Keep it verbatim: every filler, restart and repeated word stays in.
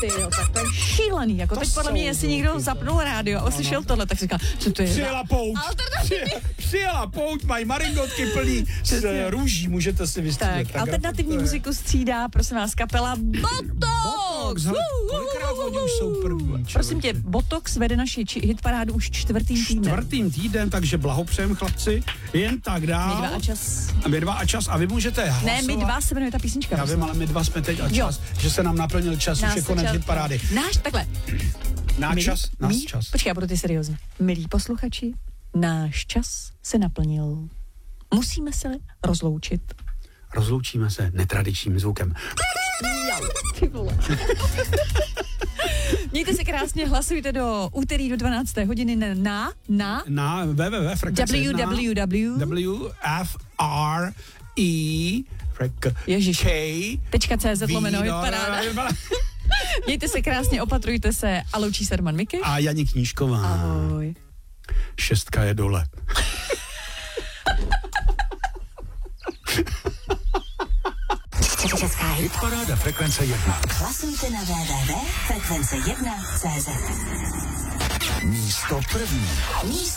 Ty jo, tak to je šílený. Jako To teď podle mě, jsou jestli někdo zvuky, zapnul rádio a uslyšel ano. tohle, tak si říkal, co to je Přijela pouť. alternativní. Při, přijela pouť, mají maringotky plný s eh, růží, můžete si vystřídat. Tak, alternativní muziku střídá, prosím vás, kapela Botox. Botox, hele, kolikrát oni už jsou první. Prosím tě, Botox vede naši či- hitparádu už čtvrtým týdnem. Čtvrtým týden, takže blahopřejem chlapci. Jen tak dál. My dva a čas. A my dva a čas. A vy můžete hlasovat. Ne, my dva se jmenuje ta písnička. Já prosím. vím, ale my dva jsme teď a Jo. čas, že se nám naplnil čas, Nás už je se konec čas- hitparády. Náš, takhle. Náš Milí- čas, náš mí- čas. Počkej, já budu ty seriózně. Milí posluchači, náš čas se naplnil. Musíme se rozloučit. Rozloučíme se netradičním zvukem. Ty vole. Mějte se krásně, hlasujte do úterý do dvanácté hodiny na na Na www frekvence www. W F R E frek- Ježiš. K Tečka cé zet lomeno V- hitparáda. Mějte se krásně, opatrujte se a loučí se Roman Miky. a Janí Knížková. Ahoj. Šestka je dole. Česká hit. Hitparáda Frekvence jedna. Hlasujte na w w w tečka frekvence jedna tečka cé zet. Místo první. Místo